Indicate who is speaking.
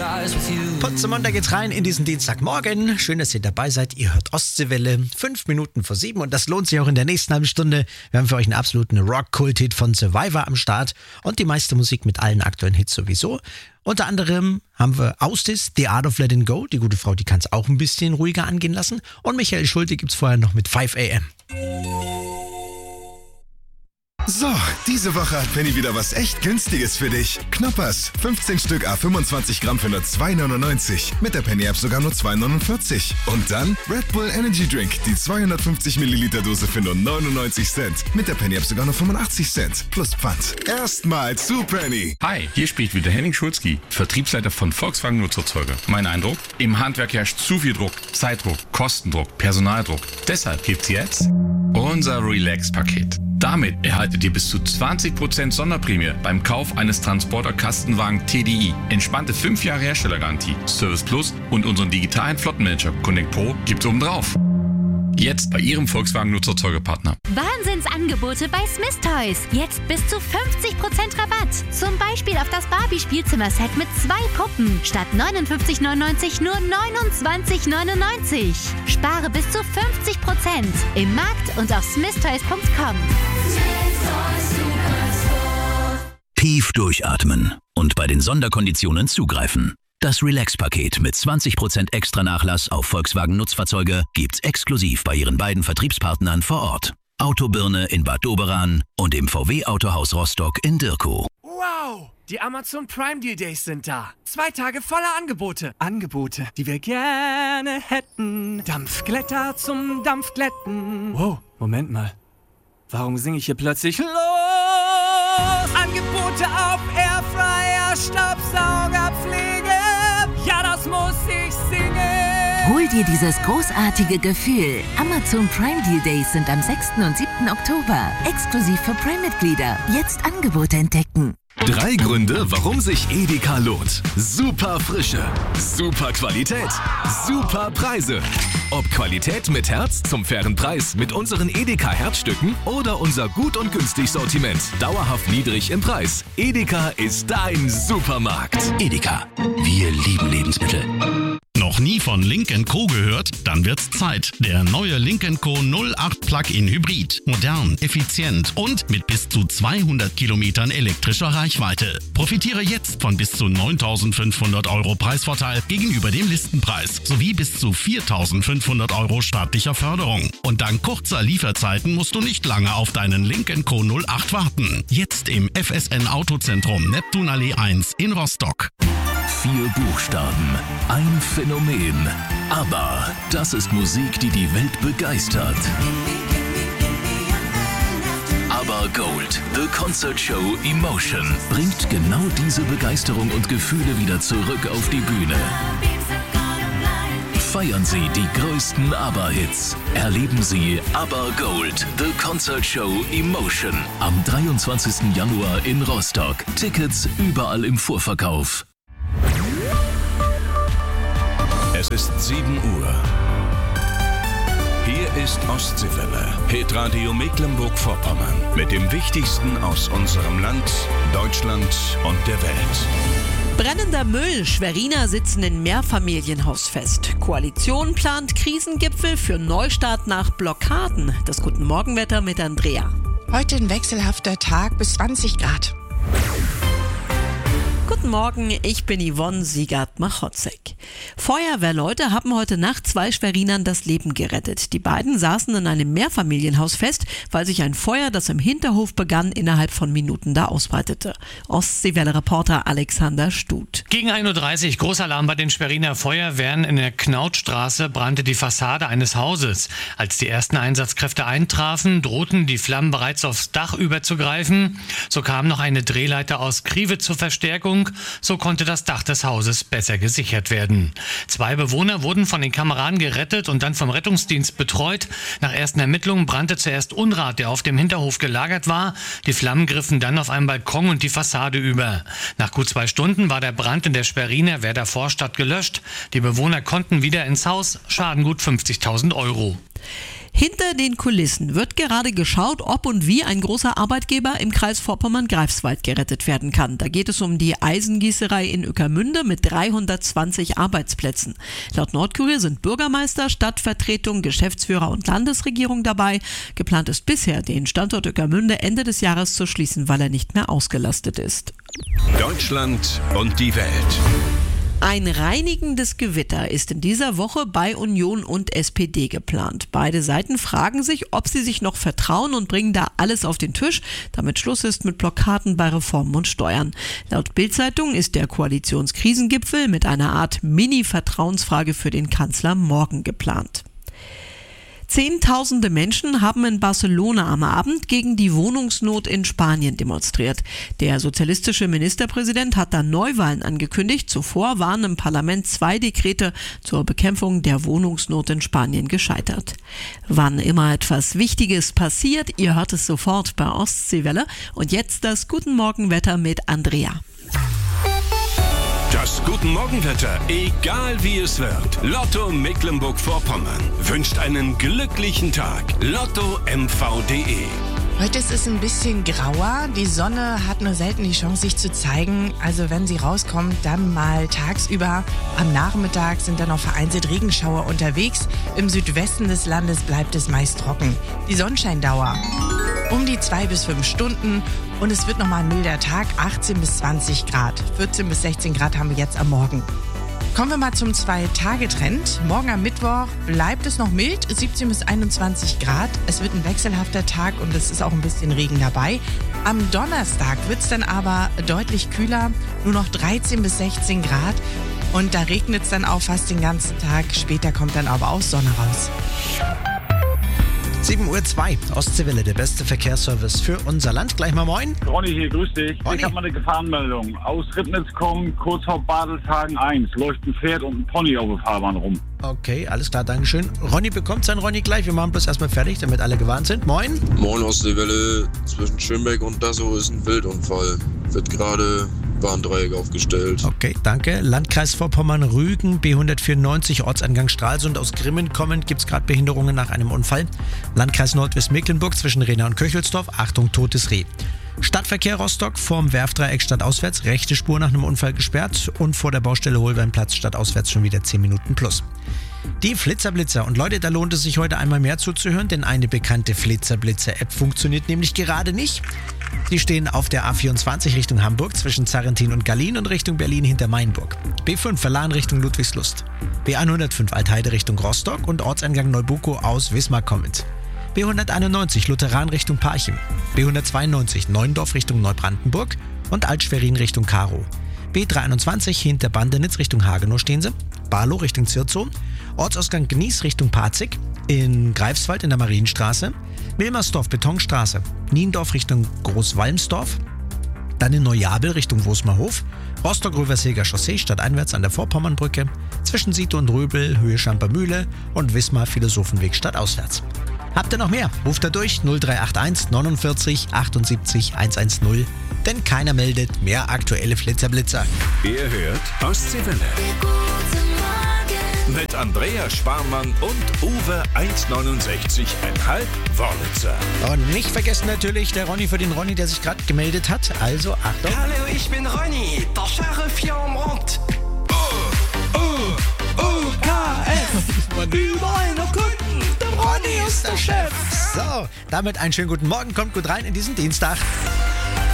Speaker 1: Putz am Montag geht's rein in diesen Dienstagmorgen. Schön, dass ihr dabei seid. Ihr hört Ostseewelle, 5 Minuten vor 7 und das lohnt sich auch in der nächsten halben Stunde. Wir haben für euch einen absoluten Rock-Kult-Hit von Survivor am Start und die meiste Musik mit allen aktuellen Hits sowieso. Unter anderem haben wir Austis, The Art of Letting Go. Die gute Frau, die kann es auch ein bisschen ruhiger angehen lassen. Und Michael Schulte gibt's vorher noch mit 5 AM.
Speaker 2: So, diese Woche hat Penny wieder was echt Günstiges für dich. Knoppers, 15 Stück à 25 Gramm für nur 2,99. Mit der Penny-App sogar nur 2,49. Und dann Red Bull Energy Drink, die 250 Milliliter Dose für nur 99 Cent. Mit der Penny-App sogar nur 85 Cent. Plus Pfand. Erstmal zu Penny.
Speaker 3: Hi, hier spricht wieder Henning Schulzki, Vertriebsleiter von Volkswagen Nutzerzeuger. Mein Eindruck? Im Handwerk herrscht zu viel Druck, Zeitdruck, Kostendruck, Personaldruck. Deshalb gibt's jetzt unser Relax-Paket. Damit erhaltet ihr bis zu 20% Sonderprämie beim Kauf eines Transporter-Kastenwagen TDI. Entspannte 5 Jahre Herstellergarantie, Service Plus und unseren digitalen Flottenmanager Connect Pro gibt's obendrauf. Jetzt bei Ihrem Volkswagen Nutzerzeugerpartner.
Speaker 4: Wahnsinnsangebote bei Smith Toys. Jetzt bis zu 50% Rabatt. Zum Beispiel auf das Barbie-Spielzimmer-Set mit 2 Puppen. Statt 59,99 nur 29,99. Spare bis zu 50% im Markt und auf smithtoys.com.
Speaker 5: Tief durchatmen und bei den Sonderkonditionen zugreifen. Das Relax-Paket mit 20% extra Nachlass auf Volkswagen Nutzfahrzeuge gibt's exklusiv bei Ihren beiden Vertriebspartnern vor Ort. Autobirne in Bad Doberan und im VW Autohaus Rostock in Dirkow.
Speaker 6: Wow! Die Amazon Prime Deal Days sind da. 2 Tage voller Angebote. Angebote, die wir gerne hätten. Dampfglätter zum Dampfglätten. Wow, Moment mal. Warum singe ich hier plötzlich los? Angebote auf Airfryer, Staubsaugerpflege. Ja, das muss ich singen.
Speaker 7: Hol dir dieses großartige Gefühl. Amazon Prime Deal Days sind am 6. und 7. Oktober. Exklusiv für Prime-Mitglieder. Jetzt Angebote entdecken.
Speaker 8: 3 Gründe, warum sich Edeka lohnt. Super Frische, super Qualität, super Preise. Ob Qualität mit Herz zum fairen Preis mit unseren Edeka Herzstücken oder unser gut und günstig Sortiment, dauerhaft niedrig im Preis. Edeka ist dein Supermarkt.
Speaker 5: Edeka, wir lieben Lebensmittel.
Speaker 9: Noch nie von Lynk & Co. gehört? Dann wird's Zeit. Der neue Lynk & Co. 08 Plug-in Hybrid. Modern, effizient und mit bis zu 200 Kilometern elektrischer Reichweite. Profitiere jetzt von bis zu 9.500 € Preisvorteil gegenüber dem Listenpreis sowie bis zu 4.500 € staatlicher Förderung. Und dank kurzer Lieferzeiten musst du nicht lange auf deinen Lynk & Co. 08 warten. Jetzt im FSN Autozentrum Neptunallee 1 in Rostock.
Speaker 5: 4 Buchstaben, ein Phänomen. Aber das ist Musik, die die Welt begeistert. Aber Gold, The Concert Show Emotion, bringt genau diese Begeisterung und Gefühle wieder zurück auf die Bühne. Feiern Sie die größten ABBA-Hits. Erleben Sie ABBA Gold, The Concert Show Emotion am 23. Januar in Rostock. Tickets überall im Vorverkauf.
Speaker 10: Es ist 7 Uhr. Hier ist Ostseewelle, Hitradio Mecklenburg-Vorpommern. Mit dem Wichtigsten aus unserem Land, Deutschland und der Welt.
Speaker 11: Brennender Müll. Schweriner sitzen in Mehrfamilienhaus fest. Koalition plant Krisengipfel für Neustart nach Blockaden. Das Guten Morgenwetter mit Andrea.
Speaker 12: Heute ein wechselhafter Tag bis 20 Grad.
Speaker 11: Guten Morgen, ich bin Yvonne Siegert-Machotzek. Feuerwehrleute haben heute Nacht 2 Schwerinern das Leben gerettet. Die beiden saßen in einem Mehrfamilienhaus fest, weil sich ein Feuer, das im Hinterhof begann, innerhalb von Minuten da ausbreitete. Ostseewelle-Reporter Alexander Stut.
Speaker 13: Gegen 1:30 Uhr Großalarm bei den Schweriner Feuerwehren. In der Knautstraße brannte die Fassade eines Hauses. Als die ersten Einsatzkräfte eintrafen, drohten die Flammen bereits aufs Dach überzugreifen. So kam noch eine Drehleiter aus Krive zur Verstärkung. So konnte das Dach des Hauses besser gesichert werden. 2 Bewohner wurden von den Kameraden gerettet und dann vom Rettungsdienst betreut. Nach ersten Ermittlungen brannte zuerst Unrat, der auf dem Hinterhof gelagert war. Die Flammen griffen dann auf einen Balkon und die Fassade über. Nach gut 2 Stunden war der Brand in der Schweriner Werder Vorstadt gelöscht. Die Bewohner konnten wieder ins Haus, Schaden gut 50.000 €.
Speaker 11: Hinter den Kulissen wird gerade geschaut, ob und wie ein großer Arbeitgeber im Kreis Vorpommern-Greifswald gerettet werden kann. Da geht es um die Eisengießerei in Ueckermünde mit 320 Arbeitsplätzen. Laut Nordkurier sind Bürgermeister, Stadtvertretung, Geschäftsführer und Landesregierung dabei. Geplant ist bisher, den Standort Ueckermünde Ende des Jahres zu schließen, weil er nicht mehr ausgelastet ist.
Speaker 10: Deutschland und die Welt.
Speaker 11: Ein reinigendes Gewitter ist in dieser Woche bei Union und SPD geplant. Beide Seiten fragen sich, ob sie sich noch vertrauen und bringen da alles auf den Tisch, damit Schluss ist mit Blockaden bei Reformen und Steuern. Laut Bild-Zeitung ist der Koalitionskrisengipfel mit einer Art Mini-Vertrauensfrage für den Kanzler morgen geplant. Zehntausende Menschen haben in Barcelona am Abend gegen die Wohnungsnot in Spanien demonstriert. Der sozialistische Ministerpräsident hat da Neuwahlen angekündigt. Zuvor waren im Parlament 2 Dekrete zur Bekämpfung der Wohnungsnot in Spanien gescheitert. Wann immer etwas Wichtiges passiert, ihr hört es sofort bei Ostseewelle. Und jetzt das Guten Morgen-Wetter mit Andrea.
Speaker 10: Das Guten Morgenwetter, egal wie es wird. Lotto Mecklenburg-Vorpommern wünscht einen glücklichen Tag. LottoMV.de.
Speaker 12: Heute ist es ein bisschen grauer. Die Sonne hat nur selten die Chance, sich zu zeigen. Also wenn sie rauskommt, dann mal tagsüber. Am Nachmittag sind dann noch vereinzelt Regenschauer unterwegs. Im Südwesten des Landes bleibt es meist trocken. Die Sonnenscheindauer um die 2 bis 5 Stunden. Und es wird nochmal ein milder Tag, 18 bis 20 Grad. 14 bis 16 Grad haben wir jetzt am Morgen. Kommen wir mal zum 2-Tage-Trend. Morgen am Mittwoch bleibt es noch mild, 17 bis 21 Grad. Es wird ein wechselhafter Tag und es ist auch ein bisschen Regen dabei. Am Donnerstag wird es dann aber deutlich kühler, nur noch 13 bis 16 Grad. Und da regnet es dann auch fast den ganzen Tag. Später kommt dann aber auch Sonne raus.
Speaker 1: 7:02 Uhr, Ostseewelle, der beste Verkehrsservice für unser Land. Gleich mal moin.
Speaker 14: Ronny hier, grüß dich.
Speaker 1: Ronny.
Speaker 14: Ich habe mal eine Gefahrenmeldung. Aus Ribnitz kommen, kurz vor Badelshagen 1, läuft ein Pferd und ein Pony auf der Fahrbahn rum.
Speaker 1: Okay, alles klar, dankeschön. Ronny bekommt sein Ronny gleich. Wir machen bloß erstmal fertig, damit alle gewarnt sind. Moin.
Speaker 15: Moin, Ostseewelle. Zwischen Schönbeck und Dassow ist ein Wildunfall. Wird gerade Warndreieck aufgestellt.
Speaker 1: Okay, danke. Landkreis Vorpommern-Rügen, B194, Ortseingang Stralsund. Aus Grimmen kommend gibt es gerade Behinderungen nach einem Unfall. Landkreis Nordwestmecklenburg zwischen Rena und Köchelsdorf. Achtung, totes Reh. Stadtverkehr Rostock vorm Werfdreieck stadtauswärts. Rechte Spur nach einem Unfall gesperrt. Und vor der Baustelle Holbeinplatz stadtauswärts schon wieder 10 Minuten plus. Die Flitzer-Blitzer. Und Leute, da lohnt es sich heute einmal mehr zuzuhören, denn eine bekannte Flitzer-Blitzer-App funktioniert nämlich gerade nicht. Die stehen auf der A24 Richtung Hamburg zwischen Zarrentin und Gallien und Richtung Berlin hinter Mainburg. B5 Verlan Richtung Ludwigslust. B105 Altheide Richtung Rostock und Ortseingang Neubukow aus Wismar kommend. B191 Lutheran Richtung Parchim. B192 Neuendorf Richtung Neubrandenburg und Altschwerin Richtung Karow. B321 hinter Bandenitz Richtung Hagenow stehen sie. Barlow Richtung Zirzow. Ortsausgang Gnies Richtung Parzig. In Greifswald in der Marienstraße. Wilmersdorf Betonstraße. Niendorf Richtung Großwalmsdorf. Dann in Neujabel Richtung Wosmerhof. Rostock-Röverseger Chaussee stadteinwärts an der Vorpommernbrücke. Zwischen Siete und Röbel, Höhe Schampermühle und Wismar Philosophenweg stadtauswärts. Habt ihr noch mehr? Ruft da durch 0381 49 78 110. Denn keiner meldet mehr aktuelle Flitzer-Blitzer.
Speaker 10: Ihr hört Ostseewelle. Mit Andrea Sparmann und Uwe 1,69,5 Wörlitzer.
Speaker 1: Und nicht vergessen natürlich der Ronny für den Ronny, der sich gerade gemeldet hat. Also Achtung.
Speaker 16: Hallo, ich bin Ronny, der Sheriff hier am Ort.
Speaker 1: KF. Überall noch Kunden. Der Ronny ist der Chef. So, damit einen schönen guten Morgen. Kommt gut rein in diesen Dienstag.